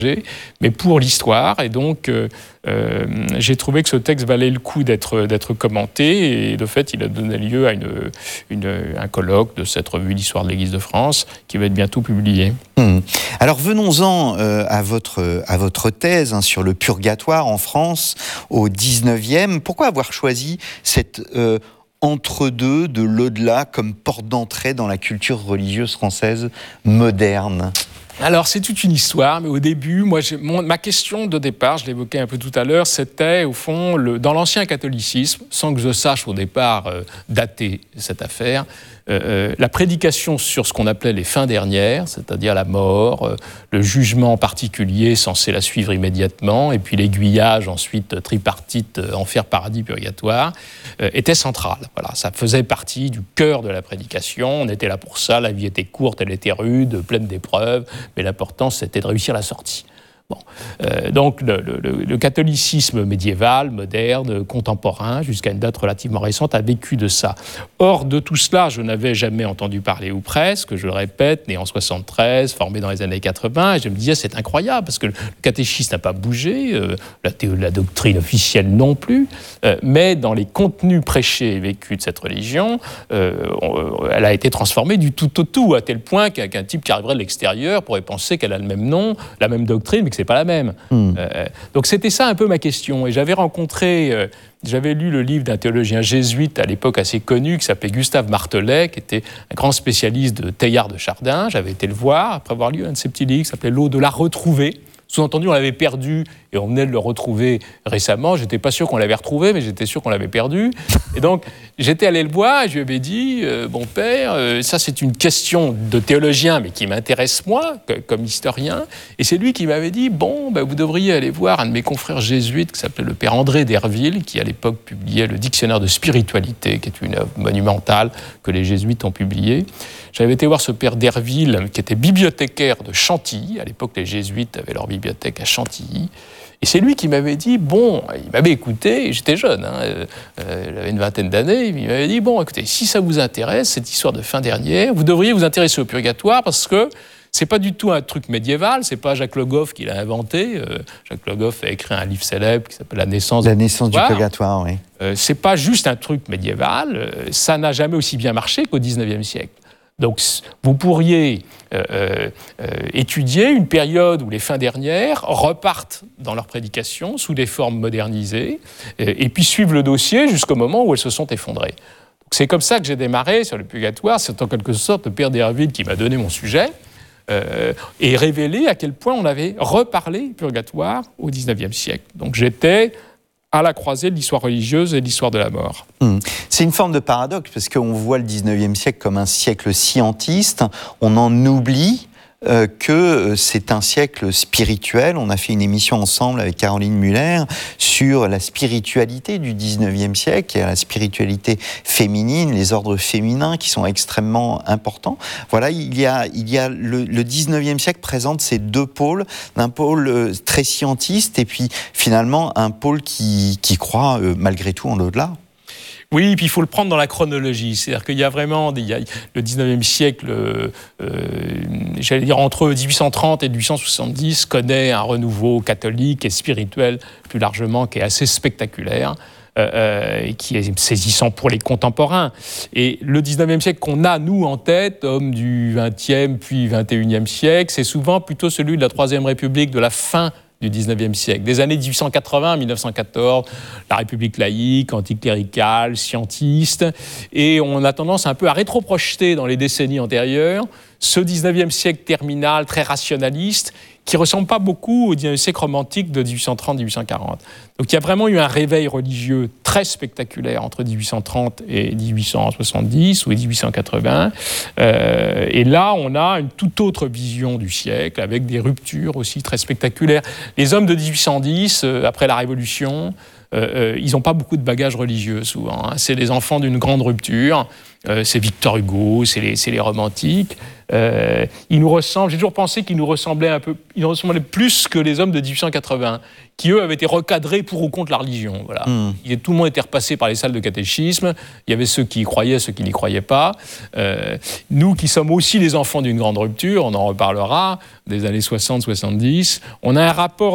mais pour l'histoire. Et donc, j'ai trouvé que ce texte valait le coup d'être commenté. Et de fait, il a donné lieu à un colloque de cette revue d'histoire de l'Église de France qui va être bientôt publié. Alors, venons-en à votre thèse sur le purgatoire en France au 19e. Pourquoi avoir choisi cette entre-deux de l'au-delà comme porte d'entrée dans la culture religieuse française moderne ? Alors, c'est toute une histoire, mais au début, ma question de départ, je l'évoquais un peu tout à l'heure, c'était, au fond, dans l'ancien catholicisme, sans que je sache au départ dater cette affaire, la prédication sur ce qu'on appelait les fins dernières, c'est-à-dire la mort, le jugement particulier censé la suivre immédiatement, et puis l'aiguillage ensuite tripartite, enfer, paradis, purgatoire, était centrale. Voilà, ça faisait partie du cœur de la prédication, on était là pour ça, la vie était courte, elle était rude, pleine d'épreuves, mais l'important c'était de réussir la sortie. Bon. Donc le catholicisme médiéval, moderne, contemporain, jusqu'à une date relativement récente, a vécu de ça. Or, de tout cela, je n'avais jamais entendu parler, ou presque, je le répète, né en 73, formé dans les années 80, et je me disais, c'est incroyable, parce que le catéchisme n'a pas bougé, la doctrine officielle non plus, mais dans les contenus prêchés et vécus de cette religion, elle a été transformée du tout au tout, à tel point qu'un type qui arriverait de l'extérieur pourrait penser qu'elle a le même nom, la même doctrine, mais que c'est pas la même. Donc c'était ça un peu ma question. Et j'avais lu le livre d'un théologien jésuite à l'époque assez connu qui s'appelait Gustave Martelet, qui était un grand spécialiste de Teilhard de Chardin. J'avais été le voir après avoir lu un de ses petits livres qui s'appelait L'au-delà retrouvé. Sous-entendu, on l'avait perdu et on venait de le retrouver récemment. J'étais pas sûr qu'on l'avait retrouvé, mais j'étais sûr qu'on l'avait perdu. Et donc, j'étais allé le voir et je lui avais dit bon père, ça c'est une question de théologien, mais qui m'intéresse moi, comme historien. Et c'est lui qui m'avait dit vous devriez aller voir un de mes confrères jésuites qui s'appelait le père André d'Herville, qui à l'époque publiait le Dictionnaire de spiritualité, qui est une œuvre monumentale que les jésuites ont publiée. J'avais été voir ce père d'Herville, qui était bibliothécaire de Chantilly. À l'époque, les jésuites avaient leur bibliothèque à Chantilly. Et c'est lui qui m'avait dit, il m'avait écouté, j'étais jeune, j'avais une vingtaine d'années, il m'avait dit, écoutez, si ça vous intéresse, cette histoire de fin dernière, vous devriez vous intéresser au purgatoire, parce que c'est pas du tout un truc médiéval, c'est pas Jacques Le Goff qui l'a inventé. Jacques Le Goff a écrit un livre célèbre qui s'appelle La naissance du purgatoire, oui. C'est pas juste un truc médiéval, ça n'a jamais aussi bien marché qu'au 19e siècle. Donc, vous pourriez étudier une période où les fins dernières repartent dans leur prédication sous des formes modernisées et puis suivre le dossier jusqu'au moment où elles se sont effondrées. Donc, c'est comme ça que j'ai démarré sur le purgatoire. C'est en quelque sorte le père d'Herville qui m'a donné mon sujet et révélé à quel point on avait reparlé purgatoire au XIXe siècle. Donc, j'étais à la croisée de l'histoire religieuse et de l'histoire de la mort. C'est une forme de paradoxe, parce qu'on voit le 19e siècle comme un siècle scientiste, on en oublie que c'est un siècle spirituel. On a fait une émission ensemble avec Caroline Muller sur la spiritualité du 19e siècle et la spiritualité féminine, les ordres féminins qui sont extrêmement importants. Voilà, il y a le 19e siècle présente ces deux pôles, un pôle très scientiste et puis finalement un pôle qui croit malgré tout en l'au-delà. Oui, et puis il faut le prendre dans la chronologie. C'est-à-dire qu'il y a vraiment le 19e siècle, j'allais dire entre 1830 et 1870, connaît un renouveau catholique et spirituel plus largement qui est assez spectaculaire. Et qui est saisissant pour les contemporains. Et le 19e siècle qu'on a, nous, en tête, homme du 20e puis 21e siècle, c'est souvent plutôt celui de la Troisième République, de la fin du 19e siècle. Des années 1880 à 1914, la République laïque, anticléricale, scientiste, et on a tendance un peu à rétroprojeter dans les décennies antérieures ce 19e siècle terminal, très rationaliste, qui ne ressemble pas beaucoup au 19e siècle romantique de 1830-1840. Donc il y a vraiment eu un réveil religieux très spectaculaire entre 1830 et 1870 ou 1880. Et là, on a une toute autre vision du siècle, avec des ruptures aussi très spectaculaires. Les hommes de 1810, après la Révolution, ils n'ont pas beaucoup de bagages religieux souvent. Hein. C'est des enfants d'une grande rupture. C'est Victor Hugo, c'est les romantiques. Ils nous ressemblent. J'ai toujours pensé qu'ils nous ressemblaient ils nous ressemblaient plus que les hommes de 1880, qui eux avaient été recadrés pour ou contre la religion. Voilà. Tout le monde était repassé par les salles de catéchisme. Il y avait ceux qui y croyaient, ceux qui n'y croyaient pas. Nous, qui sommes aussi les enfants d'une grande rupture, on en reparlera des années 60-70. On a un rapport